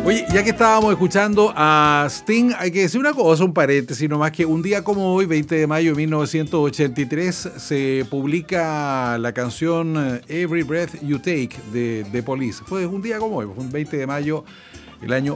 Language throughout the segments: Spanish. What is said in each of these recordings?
Oye, ya que estábamos escuchando a Sting, hay que decir una cosa, un paréntesis, nomás que un día como hoy, 20 de mayo de 1983, se publica la canción Every Breath You Take de The Police. Fue un día como hoy, fue un 20 de mayo del año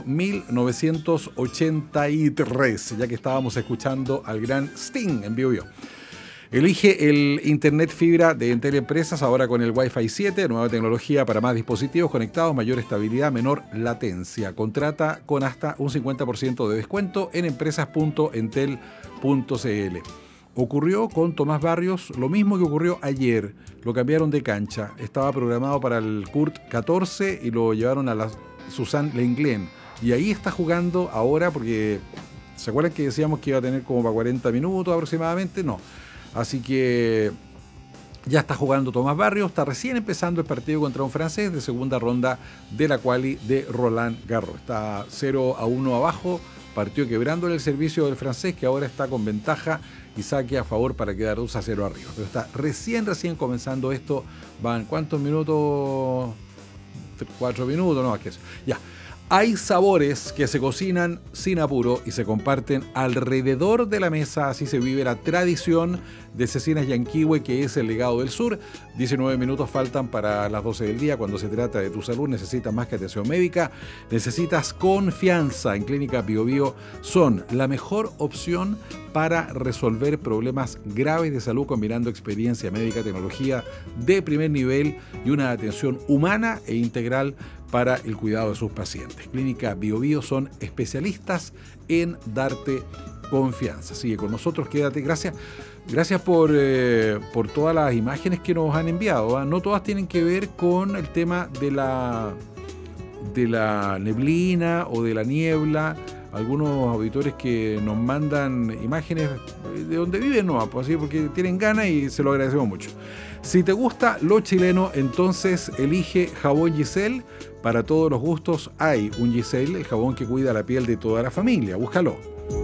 1983, ya que estábamos escuchando al gran Sting en vivo. Elige el Internet fibra de Entel Empresas, ahora con el Wi-Fi 7, nueva tecnología para más dispositivos conectados, mayor estabilidad, menor latencia. Contrata con hasta un 50% de descuento en empresas.entel.cl. Ocurrió con Tomás Barrios lo mismo que ocurrió ayer. Lo cambiaron de cancha. Estaba programado para el Kurt 14 y lo llevaron a la Suzanne Lenglen. Y ahí está jugando ahora porque... ¿Se acuerdan que decíamos que iba a tener como para 40 minutos aproximadamente? No. Así que ya está jugando Tomás Barrios, está recién empezando el partido contra un francés de segunda ronda de la quali de Roland Garros. Está 0-1 abajo, partió quebrándole el servicio del francés que ahora está con ventaja y saque a favor para quedar 2-0 arriba. Pero está recién comenzando esto. ¿Van cuántos minutos? 4 minutos, no más que eso. Ya. Hay sabores que se cocinan sin apuro y se comparten alrededor de la mesa, así se vive la tradición de Cecinas Yanquihue, que es el legado del sur. 19 minutos faltan para las 12 del día. Cuando se trata de tu salud necesitas más que atención médica, necesitas confianza. En Clínica Bio Bio son la mejor opción para resolver problemas graves de salud, combinando experiencia médica, tecnología de primer nivel y una atención humana e integral para el cuidado de sus pacientes. Clínica Bio Bio son especialistas en darte confianza. Sigue con nosotros, quédate. Gracias por todas las imágenes que nos han enviado, ¿eh? No todas tienen que ver con el tema de la neblina o de la niebla. Algunos auditores que nos mandan imágenes de donde viven, no, pues así porque tienen ganas y se lo agradecemos mucho. Si te gusta lo chileno, entonces elige jabón Giselle. Para todos los gustos hay un Giselle, el jabón que cuida la piel de toda la familia. Búscalo.